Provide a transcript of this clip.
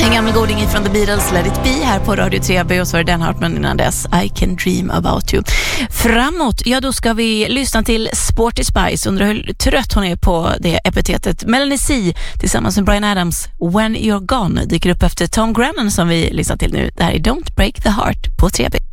En gammal goding från The Beatles, Let It Be, här på Radio 3B, och så var det Dan Hartman innan dess, I Can Dream About You. Framåt, ja då ska vi lyssna till Sporty Spice. Undrar hur trött hon är på det epitetet. Melanie C tillsammans med Bryan Adams, When You're Gone, dyker upp efter Tom Grennan som vi lyssnar till nu. Det här är Don't Break the Heart på 3B.